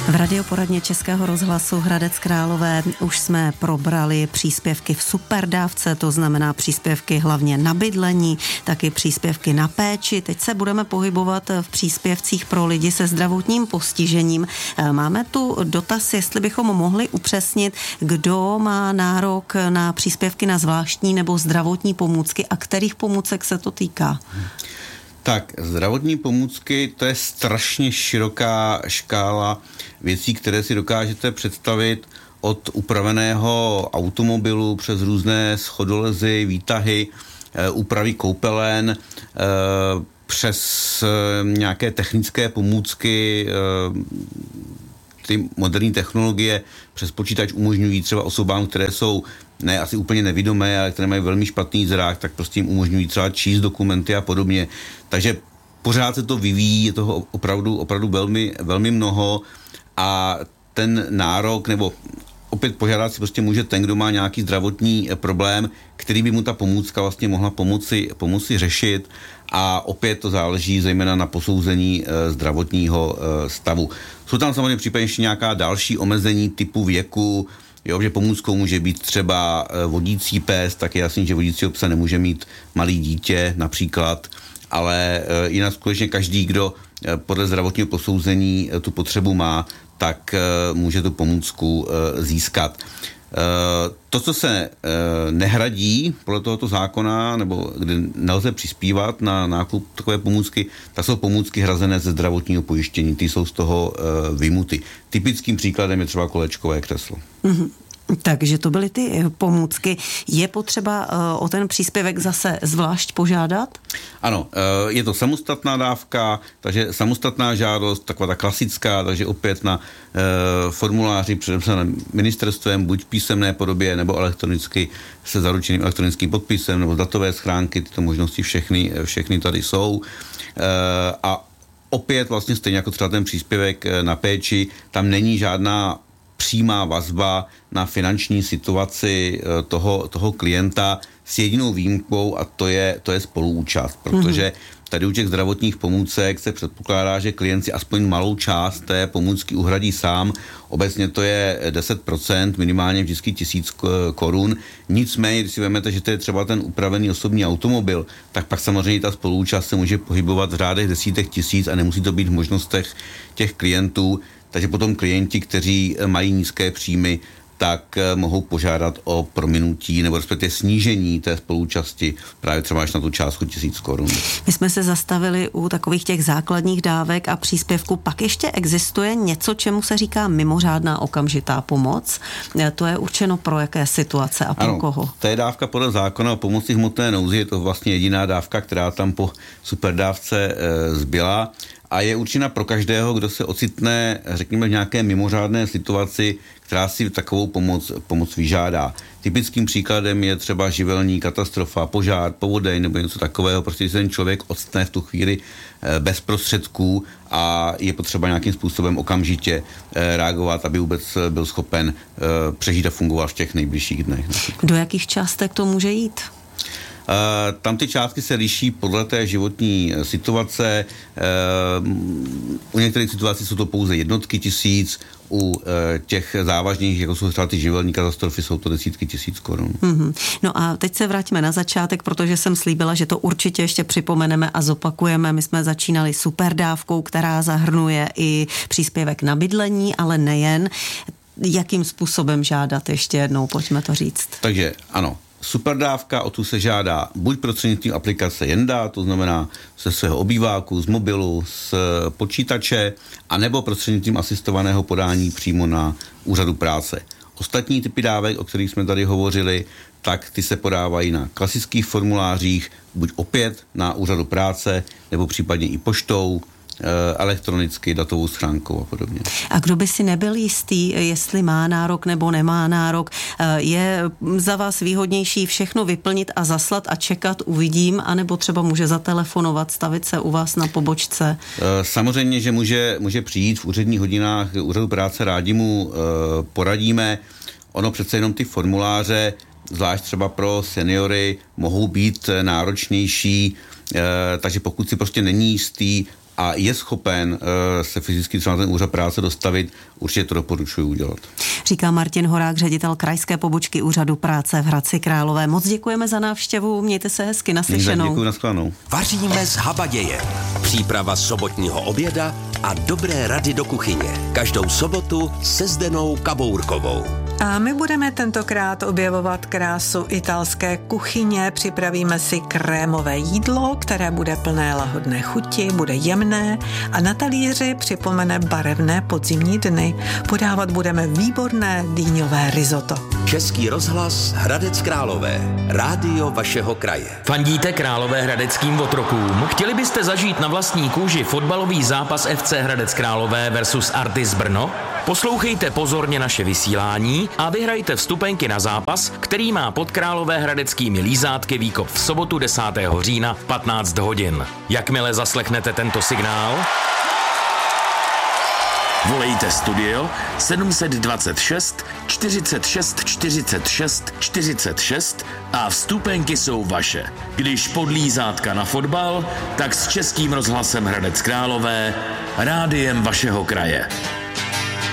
V radioporadně Českého rozhlasu Hradec Králové už jsme probrali příspěvky v superdávce, to znamená příspěvky hlavně na bydlení, taky příspěvky na péči. Teď se budeme pohybovat v příspěvcích pro lidi se zdravotním postižením. Máme tu dotaz, jestli bychom mohli upřesnit, kdo má nárok na příspěvky na zvláštní nebo zdravotní pomůcky a kterých pomůcek se to týká. Tak, zdravotní pomůcky, to je strašně široká škála věcí, které si dokážete představit od upraveného automobilu přes různé schodolezy, výtahy, úpravy koupelen, přes nějaké technické pomůcky, ty moderní technologie přes počítač umožňují třeba osobám, které jsou ne asi úplně nevidomé, ale které mají velmi špatný zrak, tak prostě jim umožňují třeba číst dokumenty a podobně. Takže pořád se to vyvíjí, je toho opravdu velmi, velmi mnoho a ten nárok, nebo opět požádat si prostě může ten, kdo má nějaký zdravotní problém, který by mu ta pomůcka vlastně mohla pomoci řešit, a opět to záleží zejména na posouzení zdravotního stavu. Jsou tam samozřejmě případně ještě nějaká další omezení typu věku, jo, že pomůckou může být třeba vodící pes, tak je jasný, že vodícího psa nemůže mít malý dítě například, ale jinak skutečně každý, kdo podle zdravotního posouzení tu potřebu má, tak může tu pomůcku získat. To, co se nehradí podle tohoto zákona, nebo kde nelze přispívat na nákup takové pomůcky, tak jsou pomůcky hrazené ze zdravotního pojištění. Ty jsou z toho vyjmuty. Typickým příkladem je třeba kolečkové křeslo. Mm-hmm. Takže to byly ty pomůcky. Je potřeba o ten příspěvek zase zvlášť požádat? Ano, je to samostatná dávka, takže samostatná žádost, taková ta klasická, takže opět na formuláři předepsaném ministerstvem, buď v písemné podobě, nebo elektronicky se zaručeným elektronickým podpisem, nebo z datové schránky, tyto možnosti všechny tady jsou. A opět vlastně stejně jako třeba ten příspěvek na péči, tam není žádná přímá vazba na finanční situaci toho klienta s jedinou výjimkou, a to je spoluúčast, protože tady u těch zdravotních pomůcek se předpokládá, že klient si aspoň malou část té pomůcky uhradí sám. Obecně to je 10%, minimálně vždycky 1000 korun. Nicméně, když si vezmete, že to je třeba ten upravený osobní automobil, tak pak samozřejmě ta spoluúčast se může pohybovat v řádech desítek tisíc a nemusí to být v možnostech těch klientů. Takže potom klienti, kteří mají nízké příjmy, tak mohou požádat o prominutí nebo respektive snížení té spoluúčasti právě třeba až na tu částku 1000 korun. My jsme se zastavili u takových těch základních dávek a příspěvků. Pak ještě existuje něco, čemu se říká mimořádná okamžitá pomoc. To je určeno pro jaké situace a pro koho? To je dávka podle zákona o pomoci hmotné nouzi. Je to vlastně jediná dávka, která tam po superdávce zbyla. A je určena pro každého, kdo se ocitne, řekněme, v nějaké mimořádné situaci, která si takovou pomoc vyžádá. Typickým příkladem je třeba živelní katastrofa, požár, povodeň nebo něco takového. Prostě když ten člověk ocitne v tu chvíli bez prostředků a je potřeba nějakým způsobem okamžitě reagovat, aby vůbec byl schopen přežít a fungovat v těch nejbližších dnech. Do jakých částek to může jít? Tam ty částky se liší podle té životní situace. U některých situací jsou to pouze jednotky tisíc, u těch závažných, jako jsou třeba ty živelní katastrofy, jsou to desítky tisíc korun. Mm-hmm. No a teď se vraťme na začátek, protože jsem slíbila, že to určitě ještě připomeneme a zopakujeme. My jsme začínali superdávkou, která zahrnuje i příspěvek na bydlení, ale nejen. Jakým způsobem žádat ještě jednou, pojďme to říct. Takže ano. Superdávka, o tu se žádá buď prostřednictvím aplikace Jenda, to znamená ze svého obýváku, z mobilu, z počítače, anebo prostřednictvím asistovaného podání přímo na úřadu práce. Ostatní typy dávek, o kterých jsme tady hovořili, tak ty se podávají na klasických formulářích, buď opět na úřadu práce, nebo případně i poštou, elektronicky, datovou schránkou a podobně. A kdo by si nebyl jistý, jestli má nárok nebo nemá nárok, je za vás výhodnější všechno vyplnit a zaslat a čekat, uvidím, anebo třeba může zatelefonovat, stavit se u vás na pobočce? Samozřejmě, že může přijít v úředních hodinách úřadu práce, rádi mu poradíme. Ono přece jenom ty formuláře, zvlášť třeba pro seniory, mohou být náročnější, takže pokud si prostě není jistý, a je schopen se fyzicky třeba na ten úřad práce dostavit, určitě to doporučuji udělat. Říká Martin Horák, ředitel krajské pobočky Úřadu práce v Hradci Králové. Moc děkujeme za návštěvu, mějte se hezky, naslyšenou. Děkuji, nashledanou. Vaříme z habaděje. Příprava sobotního oběda a dobré rady do kuchyně. Každou sobotu se Zdenou Kabourkovou. A my budeme tentokrát objevovat krásu italské kuchyně. Připravíme si krémové jídlo, které bude plné lahodné chuti, bude jemné a na talíři připomene barevné podzimní dny. Podávat budeme výborné dýňové risotto. Český rozhlas Hradec Králové. Rádio vašeho kraje. Fandíte Královéhradeckým otrokům? Chtěli byste zažít na vlastní kůži fotbalový zápas FC Hradec Králové versus Artis Brno? Poslouchejte pozorně naše vysílání a vyhrajte vstupenky na zápas, který má pod Královéhradeckými lízátky výkop v sobotu 10. října v 15 hodin. Jakmile zaslechnete tento signál, volejte studio 726 46 46 46 a vstupenky jsou vaše. Když pod lízátka na fotbal, tak s Českým rozhlasem Hradec Králové, rádiem vašeho kraje.